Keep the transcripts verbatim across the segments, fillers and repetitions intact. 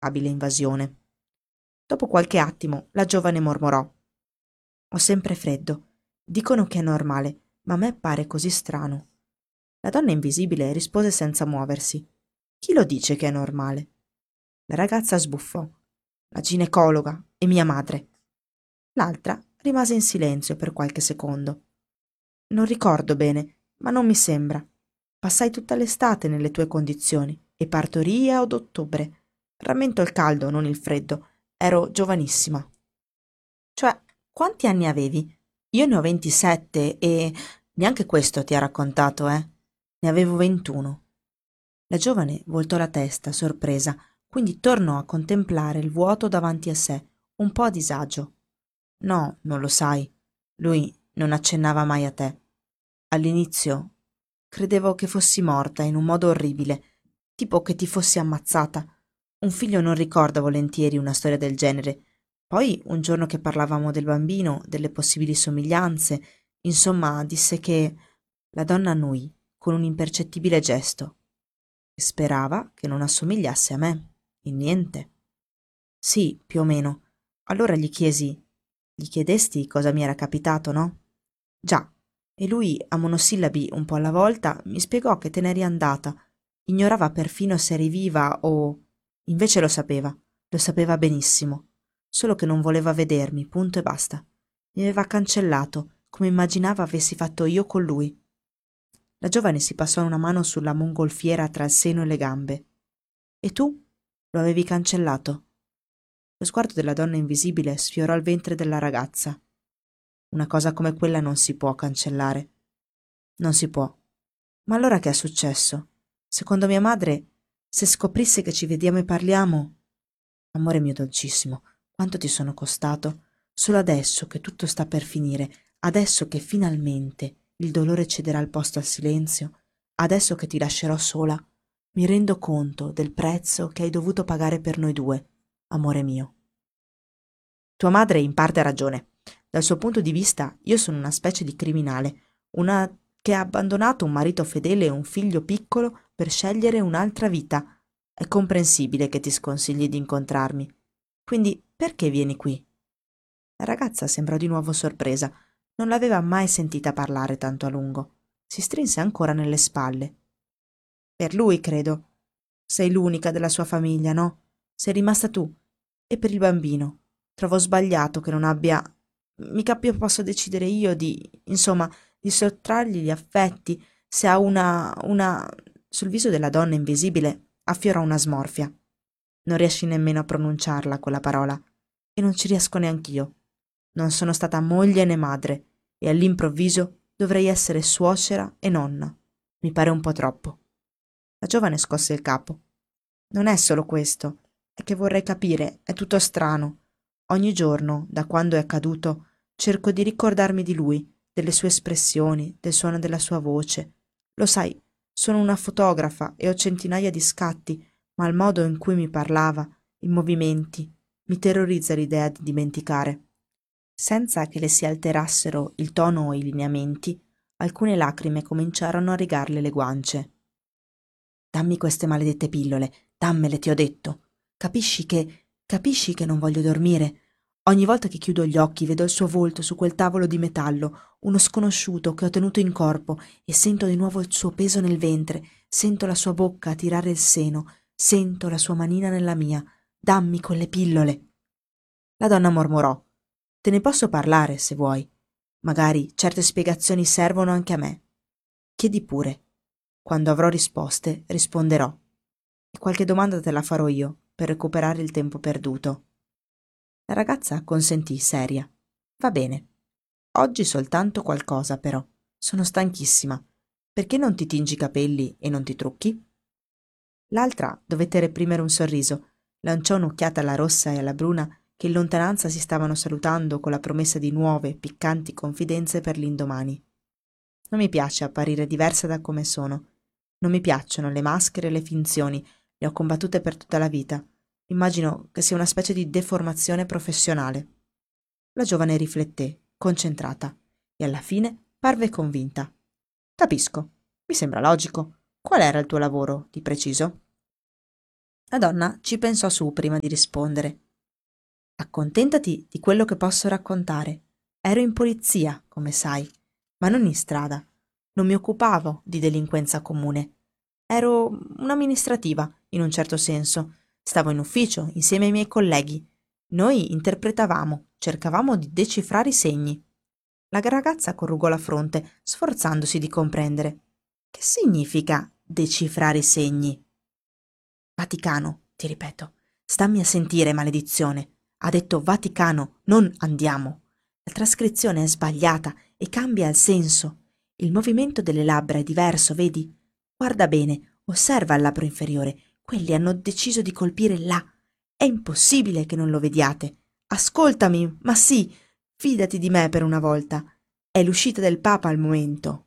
abile invasione. Dopo qualche attimo la giovane mormorò: «Ho sempre freddo. Dicono che è normale, ma a me pare così strano». La donna invisibile rispose senza muoversi: «Chi lo dice che è normale?» La ragazza sbuffò: «La ginecologa e mia madre». L'altra rimase in silenzio per qualche secondo. «Non ricordo bene, ma non mi sembra. Passai tutta l'estate nelle tue condizioni e partorii ad ottobre. Rammento il caldo, non il freddo. Ero giovanissima». «Cioè, quanti anni avevi?» «Io ne ho ventisette e neanche questo ti ha raccontato, eh? Ne avevo ventuno». La giovane voltò la testa, sorpresa, quindi tornò a contemplare il vuoto davanti a sé, un po' a disagio. «No, non lo sai. Lui non accennava mai a te. All'inizio credevo che fossi morta in un modo orribile, tipo che ti fossi ammazzata. Un figlio non ricorda volentieri una storia del genere. Poi, un giorno che parlavamo del bambino, delle possibili somiglianze, insomma, disse che...» La donna annui con un impercettibile gesto. «Sperava che non assomigliasse a me, in niente». «Sì, più o meno. Allora gli chiesi, gli chiedesti cosa mi era capitato, no?» «Già». E lui, a monosillabi un po' alla volta, mi spiegò che te n'eri andata. Ignorava perfino se eri viva o... Invece lo sapeva, lo sapeva benissimo. Solo che non voleva vedermi, punto e basta. Mi aveva cancellato, come immaginava avessi fatto io con lui. La giovane si passò una mano sulla mongolfiera tra il seno e le gambe. «E tu? Lo avevi cancellato?» Lo sguardo della donna invisibile sfiorò il ventre della ragazza. «Una cosa come quella non si può cancellare. Non si può. Ma allora che è successo? Secondo mia madre, se scoprisse che ci vediamo e parliamo...» «Amore mio dolcissimo, quanto ti sono costato? Solo adesso che tutto sta per finire, adesso che finalmente il dolore cederà il posto al silenzio, adesso che ti lascerò sola, mi rendo conto del prezzo che hai dovuto pagare per noi due, amore mio». «Tua madre in parte ha ragione. Dal suo punto di vista io sono una specie di criminale, una che ha abbandonato un marito fedele e un figlio piccolo per scegliere un'altra vita. È comprensibile che ti sconsigli di incontrarmi. Quindi perché vieni qui?» La ragazza sembrò di nuovo sorpresa. Non l'aveva mai sentita parlare tanto a lungo. Si strinse ancora nelle spalle. «Per lui, credo. Sei l'unica della sua famiglia, no? Sei rimasta tu. E per il bambino. Trovo sbagliato che non abbia... Mica più posso decidere io di... Insomma, di sottrargli gli affetti. Se ha una... una...» Sul viso della donna invisibile affiorò una smorfia. Non riesci nemmeno a pronunciarla quella parola. E non ci riesco neanch'io. Non sono stata moglie né madre. E all'improvviso dovrei essere suocera e nonna. Mi pare un po' troppo. La giovane scosse il capo. «Non è solo questo. È che vorrei capire, è tutto strano. Ogni giorno, da quando è accaduto, cerco di ricordarmi di lui, delle sue espressioni, del suono della sua voce. Lo sai, sono una fotografa e ho centinaia di scatti, ma il modo in cui mi parlava, i movimenti, mi terrorizza l'idea di dimenticare». Senza che le si alterassero il tono o i lineamenti, alcune lacrime cominciarono a rigarle le guance. «Dammi queste maledette pillole, dammele, ti ho detto. Capisci che... capisci che non voglio dormire? Ogni volta che chiudo gli occhi vedo il suo volto su quel tavolo di metallo, uno sconosciuto che ho tenuto in corpo, e sento di nuovo il suo peso nel ventre, sento la sua bocca tirare il seno, sento la sua manina nella mia. Dammi quelle pillole!» La donna mormorò: «Te ne posso parlare, se vuoi. Magari certe spiegazioni servono anche a me. Chiedi pure. Quando avrò risposte, risponderò. E qualche domanda te la farò io, per recuperare il tempo perduto». La ragazza consentì, seria. «Va bene. Oggi soltanto qualcosa, però. Sono stanchissima. Perché non ti tingi i capelli e non ti trucchi?» L'altra dovette reprimere un sorriso, lanciò un'occhiata alla rossa e alla bruna che in lontananza si stavano salutando con la promessa di nuove, piccanti confidenze per l'indomani. «Non mi piace apparire diversa da come sono. Non mi piacciono le maschere e le finzioni, le ho combattute per tutta la vita. Immagino che sia una specie di deformazione professionale». La giovane rifletté, concentrata, e alla fine parve convinta. «Capisco. Mi sembra logico. Qual era il tuo lavoro, di preciso?» La donna ci pensò su prima di rispondere. Accontentati di quello che posso raccontare. Ero in polizia, come sai, ma non in strada. Non mi occupavo di delinquenza comune. Ero un'amministrativa, in un certo senso. Stavo in ufficio insieme ai miei colleghi. Noi interpretavamo, cercavamo di decifrare i segni. La ragazza corrugò la fronte, sforzandosi di comprendere. Che significa decifrare i segni? Vaticano, ti ripeto. Stammi a sentire, maledizione. Ha detto Vaticano, non andiamo. La trascrizione è sbagliata e cambia il senso. Il movimento delle labbra è diverso, vedi? Guarda bene, osserva il labbro inferiore. Quelli hanno deciso di colpire là. È impossibile che non lo vediate. Ascoltami, ma sì, fidati di me per una volta. È l'uscita del Papa al momento.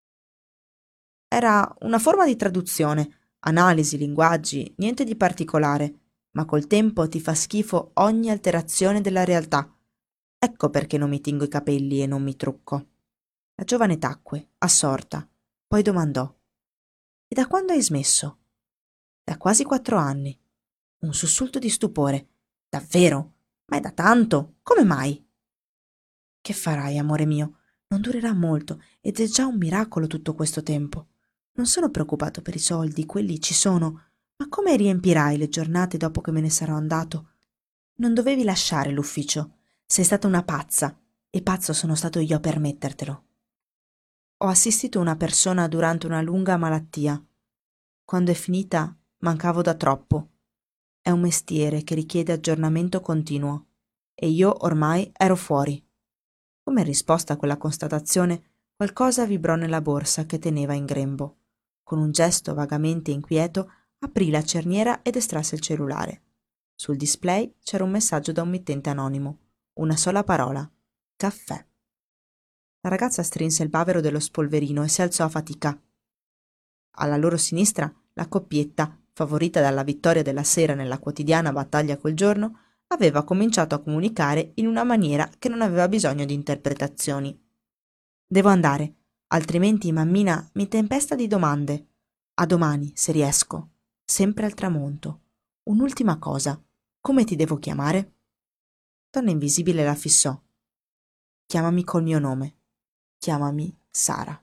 Era una forma di traduzione, analisi, linguaggi, niente di particolare, ma col tempo ti fa schifo ogni alterazione della realtà. Ecco perché non mi tingo i capelli e non mi trucco. La giovane tacque, assorta, poi domandò: E da quando hai smesso? Da quasi quattro anni. Un sussulto di stupore. Davvero? Ma è da tanto? Come mai? Che farai, amore mio? Non durerà molto ed è già un miracolo tutto questo tempo. Non sono preoccupato per i soldi, quelli ci sono, ma come riempirai le giornate dopo che me ne sarò andato? Non dovevi lasciare l'ufficio. Sei stata una pazza, e pazzo sono stato io a permettertelo. Ho assistito una persona durante una lunga malattia. Quando è finita, mancavo da troppo. È un mestiere che richiede aggiornamento continuo, e io ormai ero fuori. Come risposta a quella constatazione, qualcosa vibrò nella borsa che teneva in grembo. Con un gesto vagamente inquieto, aprì la cerniera ed estrasse il cellulare. Sul display c'era un messaggio da un mittente anonimo. Una sola parola: caffè. La ragazza strinse il bavero dello spolverino e si alzò a fatica. Alla loro sinistra, la coppietta, favorita dalla vittoria della sera nella quotidiana battaglia quel giorno, aveva cominciato a comunicare in una maniera che non aveva bisogno di interpretazioni. Devo andare, altrimenti mammina mi tempesta di domande. A domani, se riesco. Sempre al tramonto. Un'ultima cosa. Come ti devo chiamare? Donna Invisibile la fissò. Chiamami col mio nome. Chiamami Sara.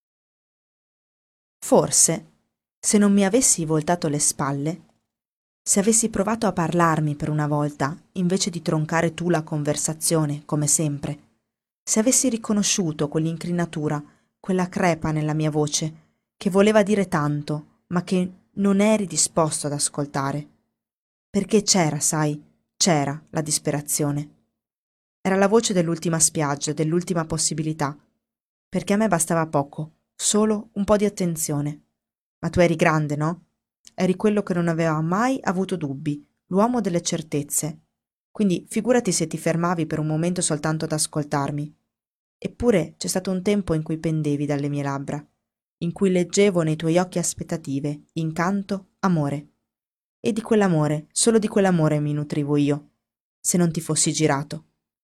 Forse, se non mi avessi voltato le spalle, se avessi provato a parlarmi per una volta, invece di troncare tu la conversazione, come sempre, se avessi riconosciuto quell'incrinatura, quella crepa nella mia voce, che voleva dire tanto, ma che non eri disposto ad ascoltare. Perché c'era, sai, c'era la disperazione. Era la voce dell'ultima spiaggia, dell'ultima possibilità, perché a me bastava poco, solo un po' di attenzione. Ma tu eri grande, no? Eri quello che non aveva mai avuto dubbi, l'uomo delle certezze. Quindi figurati se ti fermavi per un momento soltanto ad ascoltarmi. Eppure c'è stato un tempo in cui pendevi dalle mie labbra, in cui leggevo nei tuoi occhi aspettative, incanto, amore. E di quell'amore, solo di quell'amore mi nutrivo io, se non ti fossi girato.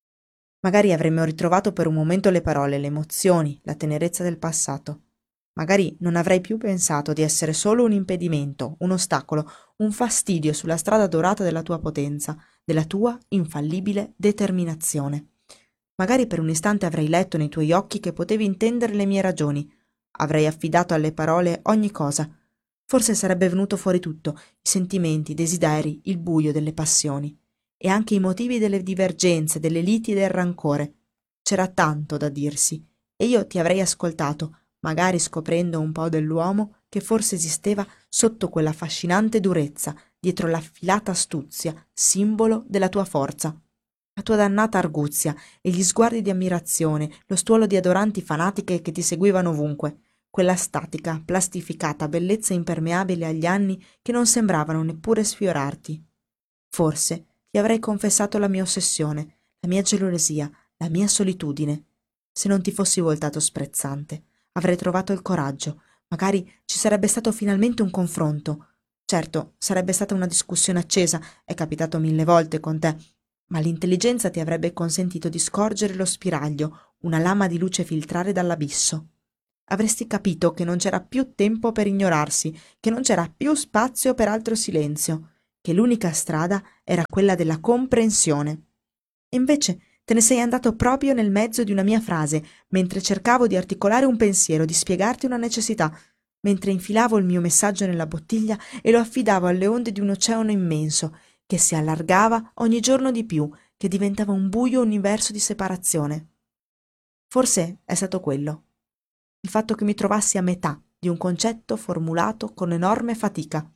Magari avremmo ritrovato per un momento le parole, le emozioni, la tenerezza del passato. Magari non avrei più pensato di essere solo un impedimento, un ostacolo, un fastidio sulla strada dorata della tua potenza, della tua infallibile determinazione. Magari per un istante avrei letto nei tuoi occhi che potevi intendere le mie ragioni. Avrei affidato alle parole ogni cosa. Forse sarebbe venuto fuori tutto, i sentimenti, i desideri, il buio delle passioni. E anche i motivi delle divergenze, delle liti e del rancore. C'era tanto da dirsi, e io ti avrei ascoltato, magari scoprendo un po' dell'uomo che forse esisteva sotto quella affascinante durezza, dietro l'affilata astuzia, simbolo della tua forza. La tua dannata arguzia e gli sguardi di ammirazione, lo stuolo di adoranti fanatiche che ti seguivano ovunque, quella statica, plastificata bellezza impermeabile agli anni che non sembravano neppure sfiorarti. Forse ti avrei confessato la mia ossessione, la mia gelosia, la mia solitudine. Se non ti fossi voltato sprezzante, avrei trovato il coraggio. Magari ci sarebbe stato finalmente un confronto. Certo, sarebbe stata una discussione accesa, è capitato mille volte con te, ma l'intelligenza ti avrebbe consentito di scorgere lo spiraglio, una lama di luce filtrare dall'abisso. Avresti capito che non c'era più tempo per ignorarsi, che non c'era più spazio per altro silenzio. che l'unica strada era quella della comprensione. E invece te ne sei andato proprio nel mezzo di una mia frase, mentre cercavo di articolare un pensiero, di spiegarti una necessità, mentre infilavo il mio messaggio nella bottiglia e lo affidavo alle onde di un oceano immenso, che si allargava ogni giorno di più, che diventava un buio universo di separazione. Forse è stato quello, il fatto che mi trovassi a metà di un concetto formulato con enorme fatica,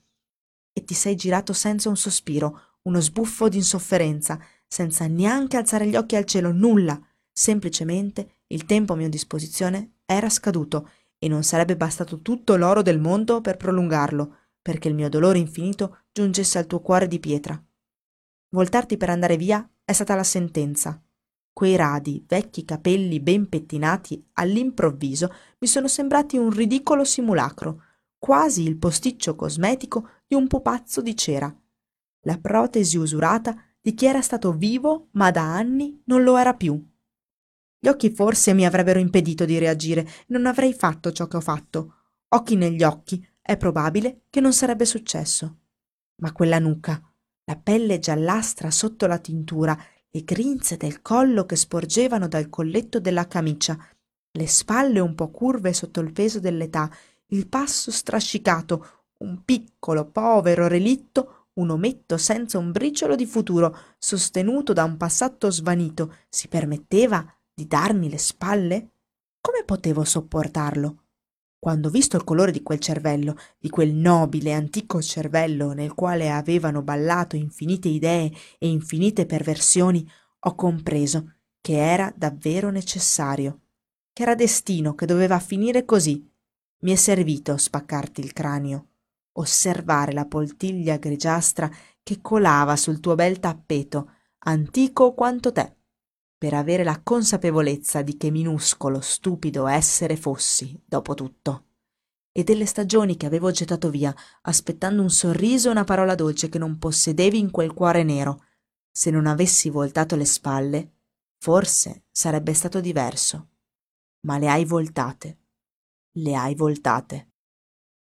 e ti sei girato senza un sospiro, uno sbuffo d'insofferenza, senza neanche alzare gli occhi al cielo, nulla, semplicemente il tempo a mia disposizione era scaduto e non sarebbe bastato tutto l'oro del mondo per prolungarlo, perché il mio dolore infinito giungesse al tuo cuore di pietra. Voltarti per andare via è stata la sentenza. Quei radi, vecchi capelli ben pettinati, all'improvviso mi sono sembrati un ridicolo simulacro, quasi il posticcio cosmetico di un pupazzo di cera. La protesi usurata di chi era stato vivo, ma da anni non lo era più. Gli occhi forse mi avrebbero impedito di reagire, non avrei fatto ciò che ho fatto. Occhi negli occhi, è probabile che non sarebbe successo. Ma quella nuca, la pelle giallastra sotto la tintura, le grinze del collo che sporgevano dal colletto della camicia, le spalle un po' curve sotto il peso dell'età, il passo strascicato, un piccolo, povero relitto, un ometto senza un briciolo di futuro, sostenuto da un passato svanito, si permetteva di darmi le spalle? Come potevo sopportarlo? Quando ho visto il colore di quel cervello, di quel nobile antico cervello nel quale avevano ballato infinite idee e infinite perversioni, ho compreso che era davvero necessario, che era destino, che doveva finire così. Mi è servito spaccarti il cranio, osservare la poltiglia grigiastra che colava sul tuo bel tappeto, antico quanto te, per avere la consapevolezza di che minuscolo, stupido essere fossi, dopo tutto, e delle stagioni che avevo gettato via, aspettando un sorriso e una parola dolce che non possedevi in quel cuore nero. Se non avessi voltato le spalle, forse sarebbe stato diverso. Ma le hai voltate, le hai voltate.